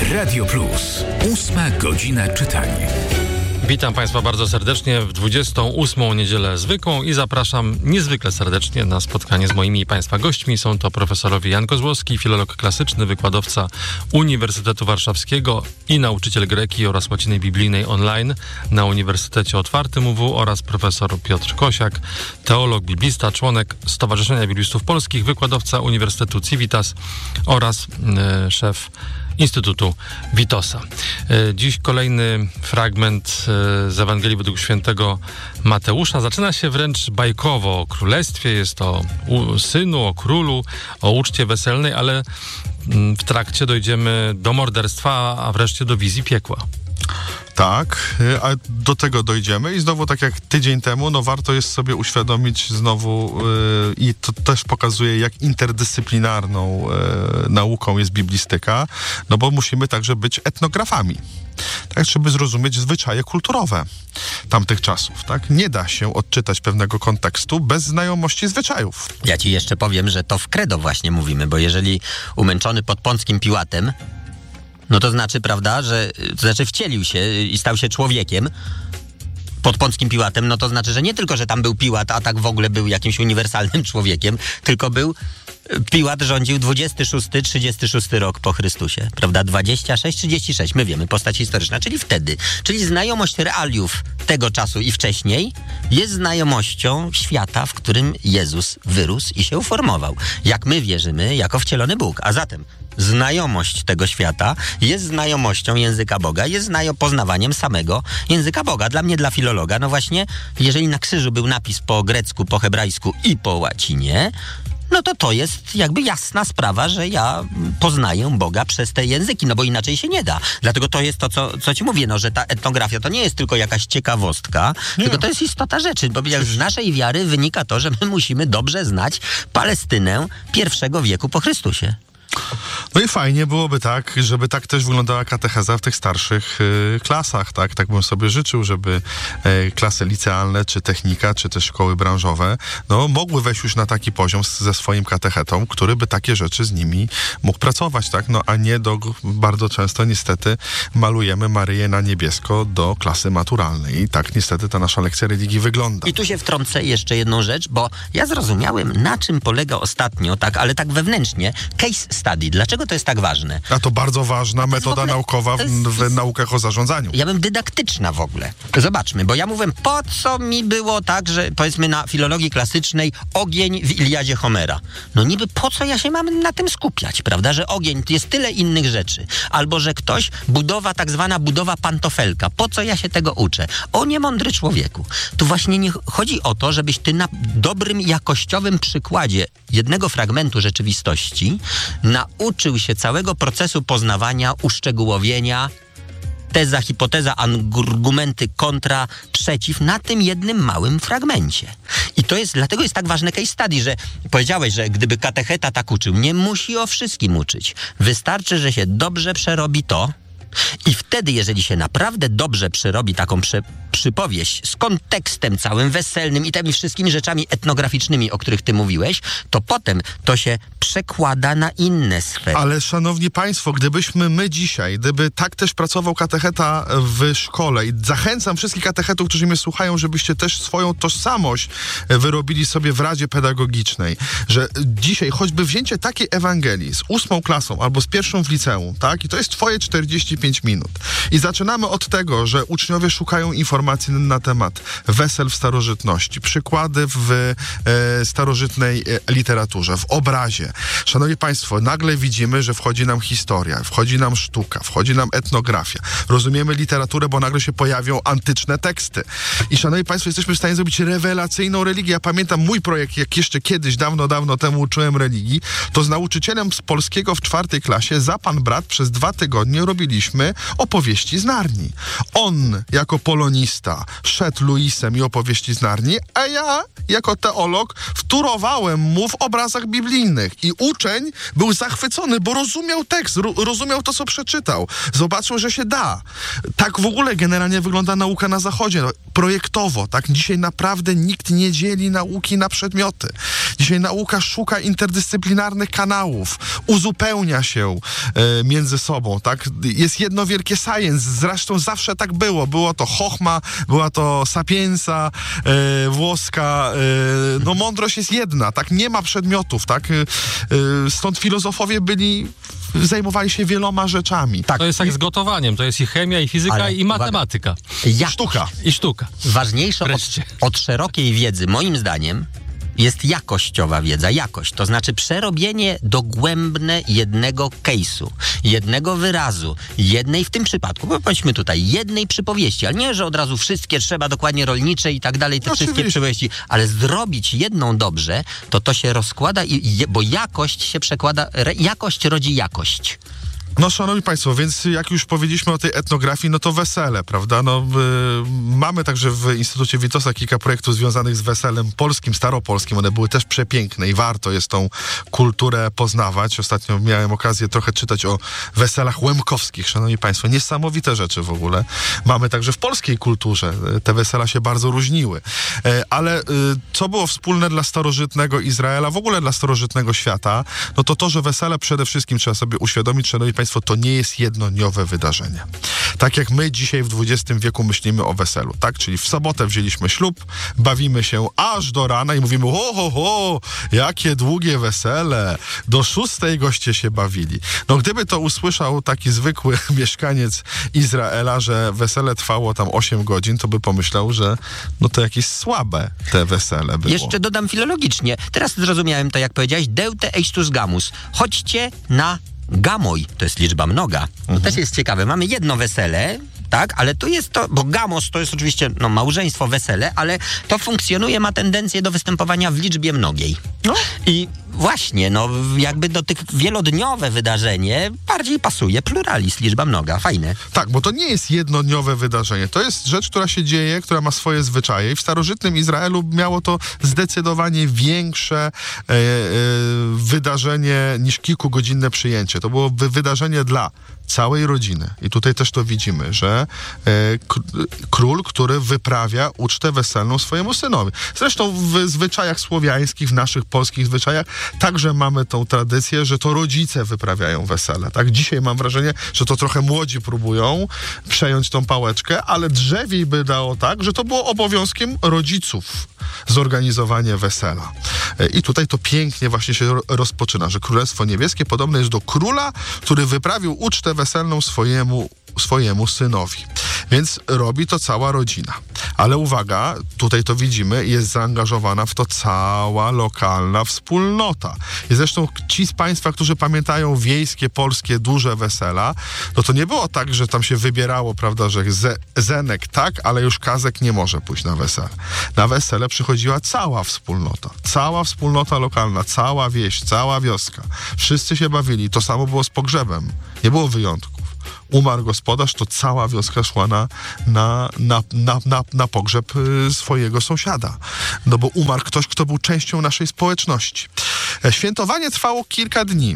Radio Plus. 8 godzina czytania. Witam Państwa bardzo serdecznie w 28. niedzielę zwykłą i zapraszam niezwykle serdecznie na spotkanie z moimi i Państwa gośćmi. Są to profesorowie Jan Kozłowski, filolog klasyczny, wykładowca Uniwersytetu Warszawskiego i nauczyciel greki oraz łaciny biblijnej online na Uniwersytecie Otwartym UW oraz profesor Piotr Kosiak, teolog, biblista, członek Stowarzyszenia Biblistów Polskich, wykładowca Uniwersytetu Civitas oraz szef Instytutu Witosa. Dziś kolejny fragment z Ewangelii według świętego Mateusza. Zaczyna się wręcz bajkowo o królestwie. Jest to o synu, o królu, o uczcie weselnej, ale w trakcie dojdziemy do morderstwa, a wreszcie do wizji piekła. Tak, a do tego dojdziemy i znowu tak jak tydzień temu, warto jest sobie uświadomić znowu i to też pokazuje, jak interdyscyplinarną nauką jest biblistyka, bo musimy także być etnografami, tak, żeby zrozumieć zwyczaje kulturowe tamtych czasów, tak? Nie da się odczytać pewnego kontekstu bez znajomości zwyczajów. Ja ci jeszcze powiem, że to w credo właśnie mówimy, bo jeżeli umęczony pod Pąckim Piłatem, no to znaczy, prawda, że wcielił się i stał się człowiekiem pod Pąckim Piłatem, no to znaczy, że nie tylko, że tam był Piłat, a tak w ogóle był jakimś uniwersalnym człowiekiem, tylko Piłat rządził 26-36 rok po Chrystusie, prawda, 26-36, my wiemy, postać historyczna, czyli wtedy. Czyli znajomość realiów tego czasu i wcześniej jest znajomością świata, w którym Jezus wyrósł i się uformował. Jak my wierzymy, jako wcielony Bóg. A zatem znajomość tego świata jest znajomością języka Boga, jest poznawaniem samego języka Boga. Dla mnie, dla filologa, no właśnie, jeżeli na krzyżu był napis po grecku, po hebrajsku i po łacinie, no to jest jakby jasna sprawa, że ja poznaję Boga przez te języki, no bo inaczej się nie da. Dlatego to jest to, co ci mówię, że ta etnografia to nie jest tylko jakaś ciekawostka, tylko to jest istota rzeczy, bo z naszej wiary wynika to, że my musimy dobrze znać Palestynę I wieku po Chrystusie. No i fajnie byłoby tak, żeby tak też wyglądała katecheza w tych starszych klasach, tak? Tak bym sobie życzył, żeby klasy licealne, czy technika, czy też szkoły branżowe, mogły wejść już na taki poziom ze swoim katechetą, który by takie rzeczy z nimi mógł pracować, tak? A nie bardzo często niestety malujemy Maryję na niebiesko do klasy maturalnej. I tak niestety ta nasza lekcja religii wygląda. I tu się wtrącę jeszcze jedną rzecz, bo ja zrozumiałem, na czym polega ostatnio, tak, ale tak wewnętrznie, case study. Dlaczego to jest tak ważne? A to bardzo ważna metoda naukowa w naukach o zarządzaniu. Ja bym dydaktyczna w ogóle. Zobaczmy, bo ja mówię, po co mi było tak, że powiedzmy na filologii klasycznej ogień w Iliadzie Homera. No niby po co ja się mam na tym skupiać, prawda? Że ogień, jest tyle innych rzeczy. Albo, że ktoś tak zwana budowa pantofelka. Po co ja się tego uczę? O niemądry człowieku. Tu właśnie nie chodzi o to, żebyś ty na dobrym, jakościowym przykładzie jednego fragmentu rzeczywistości nauczył się całego procesu poznawania, uszczegółowienia, teza, hipoteza, argumenty kontra, przeciw na tym jednym małym fragmencie. I dlatego jest tak ważne case study, że powiedziałeś, że gdyby katecheta tak uczył, nie musi o wszystkim uczyć. Wystarczy, że się dobrze przerobi to i wtedy, jeżeli się naprawdę dobrze przerobi taką przypowieść z kontekstem całym weselnym i tymi wszystkimi rzeczami etnograficznymi, o których ty mówiłeś, to potem to się przekłada na inne sfery. Ale szanowni państwo, gdyby tak też pracował katecheta w szkole i zachęcam wszystkich katechetów, którzy mnie słuchają, żebyście też swoją tożsamość wyrobili sobie w Radzie Pedagogicznej, że dzisiaj choćby wzięcie takiej Ewangelii z 8 klasą albo z 1 w liceum, tak? I to jest twoje 45 minut. I zaczynamy od tego, że uczniowie szukają informacji na temat wesel w starożytności, przykłady w starożytnej literaturze, w obrazie. Szanowni państwo, nagle widzimy, że wchodzi nam historia, wchodzi nam sztuka, wchodzi nam etnografia. Rozumiemy literaturę, bo nagle się pojawią antyczne teksty. I szanowni państwo, jesteśmy w stanie zrobić rewelacyjną religię. Ja pamiętam mój projekt, jak jeszcze kiedyś, dawno temu uczyłem religii, to z nauczycielem z polskiego w 4 klasie za pan brat przez 2 tygodnie robiliśmy opowieści z Narni. On jako polonista szedł Luisem i opowieści z Narni, a ja jako teolog wtórowałem mu w obrazach biblijnych. I uczeń był zachwycony, bo rozumiał tekst, rozumiał to, co przeczytał. Zobaczył, że się da. Tak w ogóle generalnie wygląda nauka na Zachodzie. projektowo, tak? Dzisiaj naprawdę nikt nie dzieli nauki na przedmioty. Dzisiaj nauka szuka interdyscyplinarnych kanałów, uzupełnia się między sobą, tak? Jest jedno wielkie science, zresztą zawsze tak było. Było to chochma, była to sapienza włoska, no mądrość jest jedna, tak? Nie ma przedmiotów, tak? Stąd filozofowie zajmowali się wieloma rzeczami. Tak. To jest jak z gotowaniem, to jest i chemia, i fizyka, i matematyka. Sztuka. I sztuka. Ważniejsze od szerokiej wiedzy, moim zdaniem, jest jakościowa wiedza, jakość. To znaczy przerobienie dogłębne jednego case'u, jednego wyrazu, jednej w tym przypadku, bo powiedzmy tutaj, jednej przypowieści, ale nie, że od razu wszystkie trzeba dokładnie rolnicze i tak dalej, te wszystkie przypowieści, ale zrobić jedną dobrze, to się rozkłada, bo jakość się przekłada, jakość rodzi jakość. No, szanowni państwo, więc jak już powiedzieliśmy o tej etnografii, no to wesele, prawda? No, mamy także w Instytucie Witosa kilka projektów związanych z weselem polskim, staropolskim. One były też przepiękne i warto jest tą kulturę poznawać. Ostatnio miałem okazję trochę czytać o weselach łemkowskich, szanowni państwo. Niesamowite rzeczy w ogóle. Mamy także w polskiej kulturze. Te wesela się bardzo różniły. Ale co było wspólne dla starożytnego Izraela, w ogóle dla starożytnego świata, no to, że wesele przede wszystkim trzeba sobie uświadomić, szanowni państwo, to nie jest jednodniowe wydarzenie. Tak jak my dzisiaj w XX wieku myślimy o weselu, tak? Czyli w sobotę wzięliśmy ślub, bawimy się aż do rana i mówimy, jakie długie wesele, do 6 goście się bawili. No gdyby to usłyszał taki zwykły mieszkaniec Izraela, że wesele trwało tam 8 godzin, to by pomyślał, że no to jakieś słabe te wesele było. Jeszcze dodam filologicznie. Teraz zrozumiałem to, jak powiedziałeś, deute eistus gamus. Chodźcie na gamoj, to jest liczba mnoga. To też jest ciekawe. Mamy jedno wesele, tak, ale tu jest to, bo gamos to jest oczywiście małżeństwo, wesele, ale to funkcjonuje, ma tendencję do występowania w liczbie mnogiej. No. I właśnie, jakby do tych wielodniowe wydarzenie bardziej pasuje pluralizm, liczba mnoga, fajne. Tak, bo to nie jest jednodniowe wydarzenie. To jest rzecz, która się dzieje, która ma swoje zwyczaje. W starożytnym Izraelu miało to zdecydowanie większe wydarzenie niż kilkugodzinne przyjęcie. To było wydarzenie dla całej rodziny. I tutaj też to widzimy, że król, który wyprawia ucztę weselną swojemu synowi. Zresztą w zwyczajach słowiańskich, w naszych polskich zwyczajach także mamy tą tradycję, że to rodzice wyprawiają wesele. Tak? Dzisiaj mam wrażenie, że to trochę młodzi próbują przejąć tą pałeczkę, ale drzewiej by dało tak, że to było obowiązkiem rodziców zorganizowanie wesela. I tutaj to pięknie właśnie się rozpoczyna, że Królestwo Niebieskie podobne jest do króla, który wyprawił ucztę weselną swojemu synowi. Więc robi to cała rodzina. Ale uwaga, tutaj to widzimy, jest zaangażowana w to cała lokalna wspólnota. I zresztą ci z państwa, którzy pamiętają wiejskie, polskie, duże wesela, no to nie było tak, że tam się wybierało, prawda, że Zenek tak, ale już Kazek nie może pójść na wesele. Na wesele przychodziła cała wspólnota lokalna, cała wieś, cała wioska. Wszyscy się bawili. To samo było z pogrzebem. Nie było wyjątków. Umarł gospodarz, to cała wioska szła na pogrzeb swojego sąsiada. No bo umarł ktoś, kto był częścią naszej społeczności. Świętowanie trwało kilka dni.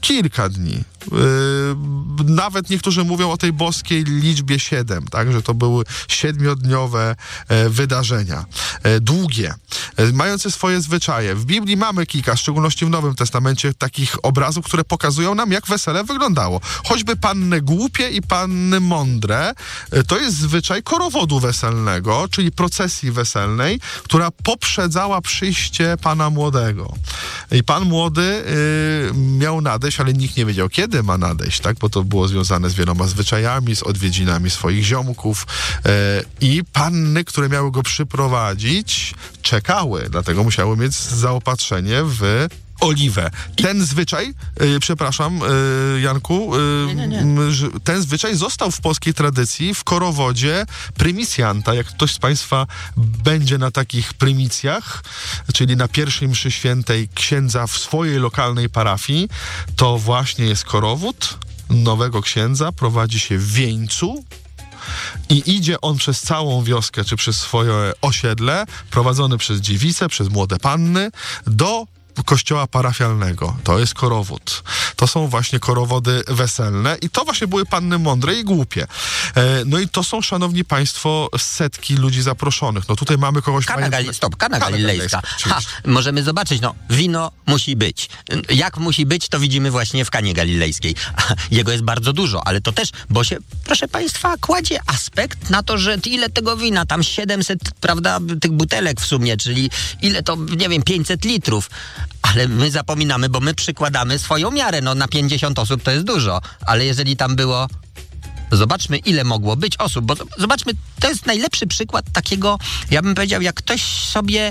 Nawet niektórzy mówią o tej boskiej liczbie 7, tak, że to były 7-dniowe wydarzenia. Długie, mające swoje zwyczaje. W Biblii mamy kilka, w szczególności w Nowym Testamencie, takich obrazów, które pokazują nam, jak wesele wyglądało. Choćby panny głupie i panny mądre, to jest zwyczaj korowodu weselnego, czyli procesji weselnej, która poprzedzała przyjście pana młodego. I pan młody miał nadejść, ale nikt nie wiedział, kiedy ma nadejść, tak? Bo to było związane z wieloma zwyczajami, z odwiedzinami swoich ziomków i panny, które miały go przyprowadzić, czekały, dlatego musiały mieć zaopatrzenie w oliwę. Ten zwyczaj, Janku, ten zwyczaj został w polskiej tradycji w korowodzie prymisjanta. Jak ktoś z państwa będzie na takich prymicjach, czyli na pierwszej mszy świętej księdza w swojej lokalnej parafii, to właśnie jest korowód nowego księdza, prowadzi się w wieńcu i idzie on przez całą wioskę, czy przez swoje osiedle, prowadzony przez dziewice, przez młode panny, do kościoła parafialnego. To jest korowód. To są właśnie korowody weselne i to właśnie były panny mądre i głupie. No i to są, szanowni państwo, setki ludzi zaproszonych. No tutaj mamy kogoś... Kana Galilejska. Możemy zobaczyć, wino musi być. Jak musi być, to widzimy właśnie w Kanie Galilejskiej. Jego jest bardzo dużo, ale to też, bo się, proszę państwa, kładzie aspekt na to, że ile tego wina, tam 700, prawda, tych butelek w sumie, czyli ile to, 500 litrów. Ale my zapominamy, bo my przykładamy swoją miarę. Na 50 osób to jest dużo, ale jeżeli tam było... Zobaczmy, ile mogło być osób, bo zobaczmy, to jest najlepszy przykład takiego, ja bym powiedział, jak ktoś sobie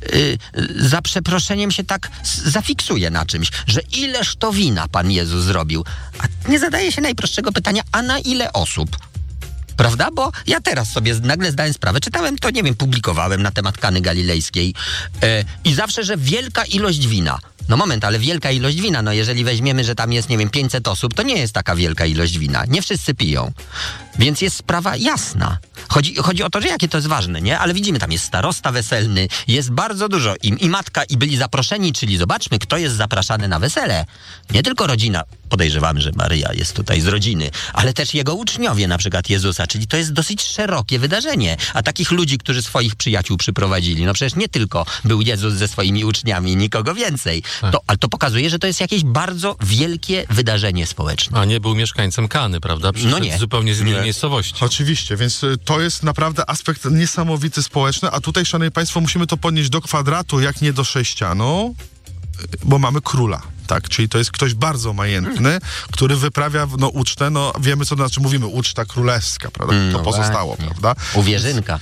za przeproszeniem się tak zafiksuje na czymś, że ileż to wina Pan Jezus zrobił, a nie zadaje się najprostszego pytania, a na ile osób? Prawda? Bo ja teraz sobie nagle zdałem sprawę, czytałem to, publikowałem na temat Kany Galilejskiej i zawsze, że wielka ilość wina. Ale wielka ilość wina, jeżeli weźmiemy, że tam jest, 500 osób, to nie jest taka wielka ilość wina. Nie wszyscy piją. Więc jest sprawa jasna. Chodzi o to, że jakie to jest ważne, nie? Ale widzimy, tam jest starosta weselny, jest bardzo dużo. I matka, i byli zaproszeni, czyli zobaczmy, kto jest zapraszany na wesele. Nie tylko rodzina, podejrzewamy, że Maryja jest tutaj z rodziny, ale też jego uczniowie, na przykład Jezusa, czyli to jest dosyć szerokie wydarzenie. A takich ludzi, którzy swoich przyjaciół przyprowadzili, przecież nie tylko był Jezus ze swoimi uczniami, nikogo więcej. Ale to pokazuje, że to jest jakieś bardzo wielkie wydarzenie społeczne. A nie był mieszkańcem Kany, prawda? Nie. Zupełnie z innej miejscowości. Oczywiście, więc to jest naprawdę aspekt niesamowity społeczny, a tutaj, szanowni państwo, musimy to podnieść do kwadratu, jak nie do sześcianu, bo mamy króla. Tak, czyli to jest ktoś bardzo majętny, który wyprawia ucztę, wiemy co to znaczy, mówimy uczta królewska, prawda? To pozostało, właśnie. Prawda? Uwierzynka.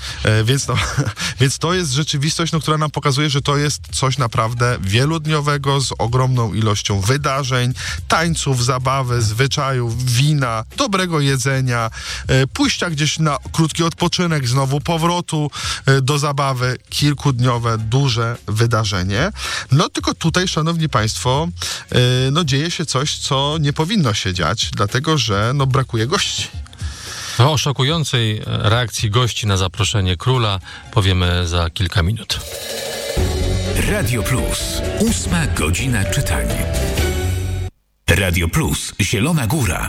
Więc to jest rzeczywistość, która nam pokazuje, że to jest coś naprawdę wielodniowego, z ogromną ilością wydarzeń, tańców, zabawy, zwyczajów, wina, dobrego jedzenia, pójścia gdzieś na krótki odpoczynek, znowu powrotu do zabawy, kilkudniowe, duże wydarzenie. Tylko tutaj, szanowni państwo, dzieje się coś, co nie powinno się dziać, dlatego że brakuje gości. O szokującej reakcji gości na zaproszenie króla powiemy za kilka minut. Radio Plus. 8 godzina czytania. Radio Plus. Zielona Góra.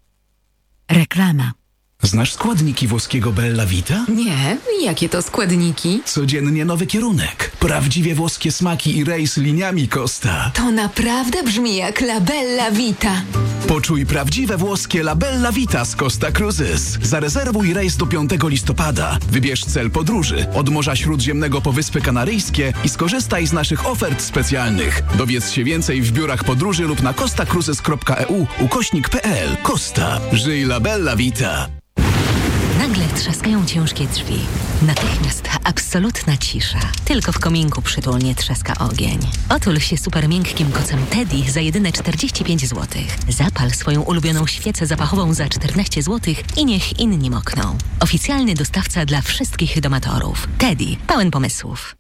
Reklama. Znasz składniki włoskiego Bella Vita? Nie, jakie to składniki? Codziennie nowy kierunek. Prawdziwie włoskie smaki i rejs liniami Costa. To naprawdę brzmi jak La Bella Vita. Poczuj prawdziwe włoskie La Bella Vita z Costa Cruises. Zarezerwuj rejs do 5 listopada. Wybierz cel podróży od Morza Śródziemnego po Wyspy Kanaryjskie i skorzystaj z naszych ofert specjalnych. Dowiedz się więcej w biurach podróży lub na costacruises.eu/PL. Costa. Żyj La Bella Vita. Nagle trzaskają ciężkie drzwi. Natychmiast absolutna cisza. Tylko w kominku przytulnie trzaska ogień. Otul się super miękkim kocem Teddy za jedyne 45 zł. Zapal swoją ulubioną świecę zapachową za 14 zł i niech inni mokną. Oficjalny dostawca dla wszystkich domatorów. Teddy. Pełen pomysłów.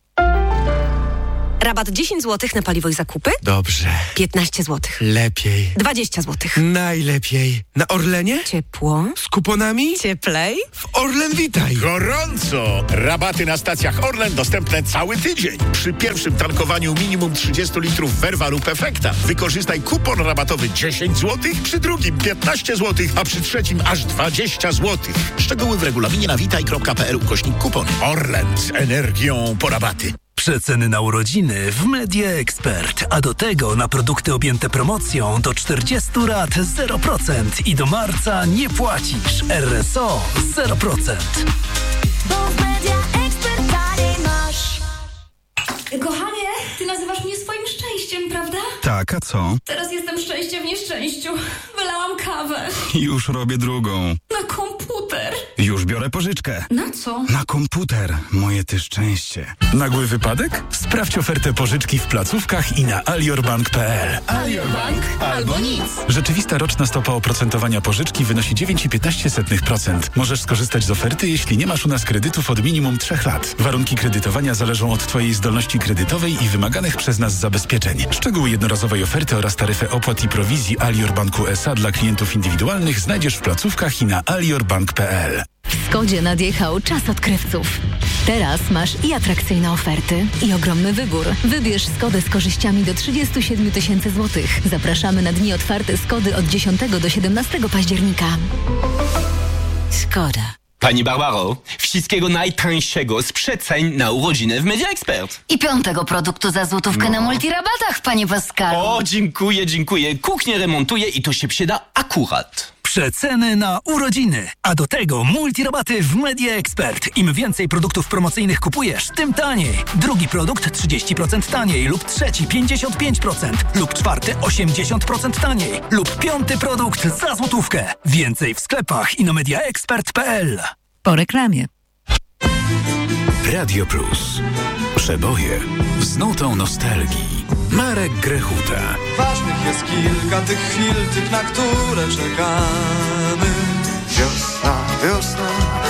Rabat 10 zł na paliwo i zakupy? Dobrze. 15 zł. Lepiej. 20 zł. Najlepiej. Na Orlenie? Ciepło. Z kuponami? Cieplej. W Orlen Witaj. Gorąco! Rabaty na stacjach Orlen dostępne cały tydzień. Przy pierwszym tankowaniu minimum 30 litrów Verva lub Efekta wykorzystaj kupon rabatowy 10 zł, przy drugim 15 zł, a przy trzecim aż 20 zł. Szczegóły w regulaminie na witaj.pl/kupon. Orlen z energią po rabaty. Przeceny na urodziny w Media Expert, a do tego na produkty objęte promocją do 40 rat 0% i do marca nie płacisz. RSO 0%. Bo w Media Expert taniej masz. Kochanie, ty nazywasz mnie swoim szczęściem, prawda? Tak, a co? Teraz jestem szczęście w nieszczęściu. Wylałam kawę. Już robię drugą. Na komputer. Już biorę pożyczkę. Na co? Na komputer, moje ty szczęście. Nagły wypadek? Sprawdź ofertę pożyczki w placówkach i na aliorbank.pl. Aliorbank albo nic. Rzeczywista roczna stopa oprocentowania pożyczki wynosi 9,15%. Możesz skorzystać z oferty, jeśli nie masz u nas kredytów od minimum 3 lat. Warunki kredytowania zależą od twojej zdolności kredytowej i wymaganych przez nas zabezpieczeń. Szczegóły jednorazowej oferty oraz taryfę opłat i prowizji Alior Banku S.A. dla klientów indywidualnych znajdziesz w placówkach i na aliorbank.pl. W Skodzie nadjechał czas odkrywców. Teraz masz i atrakcyjne oferty, i ogromny wybór. Wybierz Skodę z korzyściami do 37 000 złotych. Zapraszamy na dni otwarte Skody od 10 do 17 października. Skoda. Pani Barbaro, wszystkiego najtańszego z przeceń na urodziny w Media Expert. I 5. produktu za złotówkę na multirabatach, panie Pascalu. O, dziękuję. Kuchnię remontuję i to się przyda akurat. Przeceny na urodziny, a do tego multirabaty w Media Expert. Im więcej produktów promocyjnych kupujesz, tym taniej. Drugi produkt 30% taniej lub trzeci 55% lub czwarty 80% taniej lub 5. produkt za złotówkę. Więcej w sklepach i na mediaexpert.pl. Po reklamie. Radio Plus. Przeboje z nutą nostalgii. Marek Grechuta. Ważnych jest kilka tych chwil, tych, na które czekamy. Wiosna,